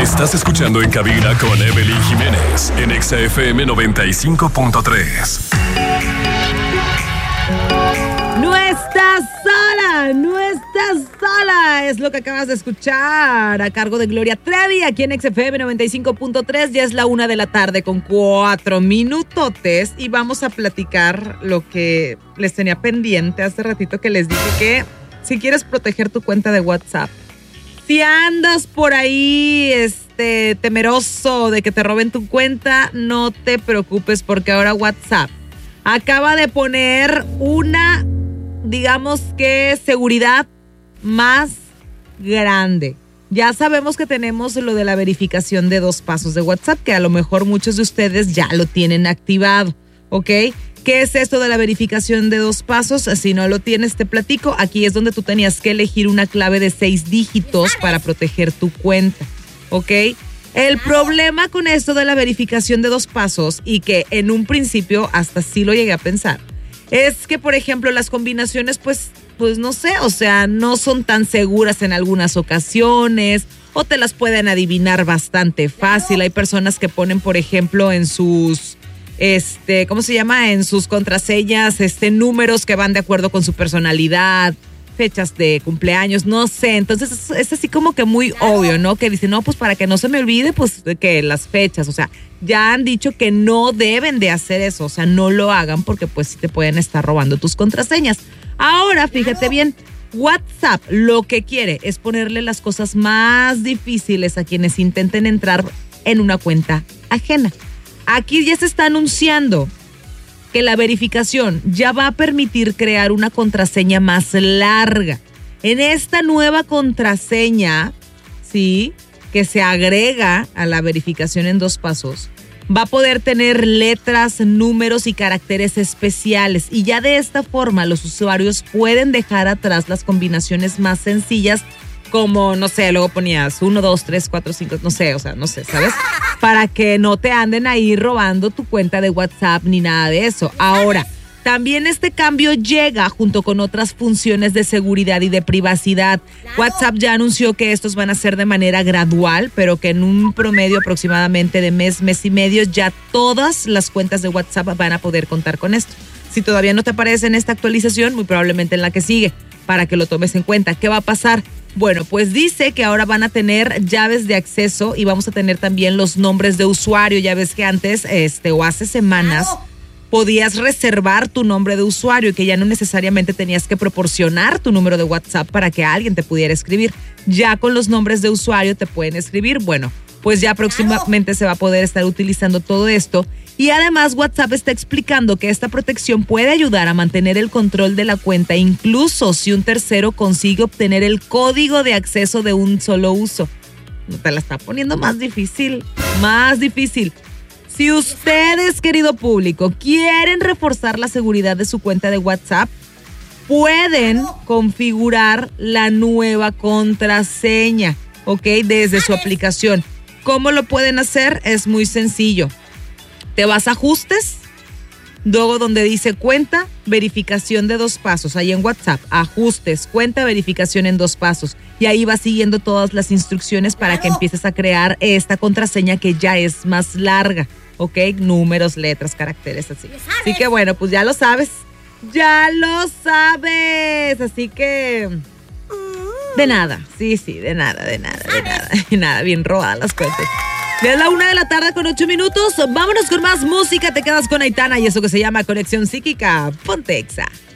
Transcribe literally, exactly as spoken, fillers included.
Estás escuchando En Cabina con Evelyn Jiménez en Exa F M noventa y cinco punto tres. No estás sola, no estás sola. Es lo que acabas de escuchar a cargo de Gloria Trevi aquí en Exa F M noventa y cinco punto tres. Ya es la una de la tarde con cuatro minutotes y vamos a platicar lo que les tenía pendiente hace ratito, que les dije que si quieres proteger tu cuenta de WhatsApp, si andas por ahí este, temeroso de que te roben tu cuenta, no te preocupes, porque ahora WhatsApp acaba de poner una, digamos que, seguridad más grande. Ya sabemos que tenemos lo de la verificación de dos pasos de WhatsApp, que a lo mejor muchos de ustedes ya lo tienen activado, ¿ok? ¿Qué es esto de la verificación de dos pasos? Si no lo tienes, te platico. Aquí es donde tú tenías que elegir una clave de seis dígitos para proteger tu cuenta, ¿ok? El problema con esto de la verificación de dos pasos, y que en un principio hasta sí lo llegué a pensar, es que, por ejemplo, las combinaciones, pues, pues no sé, o sea, no son tan seguras en algunas ocasiones, o te las pueden adivinar bastante fácil. Hay personas que ponen, por ejemplo, en sus... Este, ¿cómo se llama? En sus contraseñas, este, números que van de acuerdo con su personalidad, fechas de cumpleaños, no sé. Entonces es, es así como que muy obvio, ¿no? Que dicen, no, pues para que no se me olvide, pues que las fechas, o sea, ya han dicho que no deben de hacer eso, o sea, no lo hagan porque pues sí te pueden estar robando tus contraseñas. Ahora, fíjate bien, WhatsApp lo que quiere es ponerle las cosas más difíciles a quienes intenten entrar en una cuenta ajena. Aquí ya se está anunciando que la verificación ya va a permitir crear una contraseña más larga. En esta nueva contraseña, sí, que se agrega a la verificación en dos pasos, va a poder tener letras, números y caracteres especiales. Y ya de esta forma los usuarios pueden dejar atrás las combinaciones más sencillas, como, no sé, luego ponías uno, dos, tres, cuatro, cinco, no sé, o sea, no sé, ¿sabes? Para que no te anden ahí robando tu cuenta de WhatsApp ni nada de eso. Ahora, también este cambio llega junto con otras funciones de seguridad y de privacidad. WhatsApp ya anunció que estos van a ser de manera gradual, pero que en un promedio aproximadamente de mes, mes y medio, ya todas las cuentas de WhatsApp van a poder contar con esto. Si todavía no te aparece en esta actualización, muy probablemente en la que sigue, para que lo tomes en cuenta. ¿Qué va a pasar? Bueno, pues dice que ahora van a tener llaves de acceso y vamos a tener también los nombres de usuario. Ya ves que antes, este, o hace semanas, podías reservar tu nombre de usuario y que ya no necesariamente tenías que proporcionar tu número de WhatsApp para que alguien te pudiera escribir. Ya con los nombres de usuario te pueden escribir. Bueno, pues ya próximamente se va a poder estar utilizando todo esto. Y además WhatsApp está explicando que esta protección puede ayudar a mantener el control de la cuenta, incluso si un tercero consigue obtener el código de acceso de un solo uso. No te la está poniendo más difícil, más difícil. Si ustedes, querido público, quieren reforzar la seguridad de su cuenta de WhatsApp, pueden configurar la nueva contraseña, ¿ok? Desde su aplicación. ¿Cómo lo pueden hacer? Es muy sencillo. Te vas a ajustes, luego donde dice cuenta, verificación de dos pasos, ahí en WhatsApp, ajustes, cuenta, verificación en dos pasos. Y ahí vas siguiendo todas las instrucciones para que empieces a crear esta contraseña que ya es más larga, ¿ok? Números, letras, caracteres, así. Así que bueno, pues ya lo sabes, ya lo sabes. Así que de nada, sí, sí, de nada, de nada, de nada, de nada, bien robadas las cuentas. Ya es la una de la tarde con ocho minutos. Vámonos con más música. Te quedas con Aitana y eso que se llama Conexión Psíquica. Ponte Exa.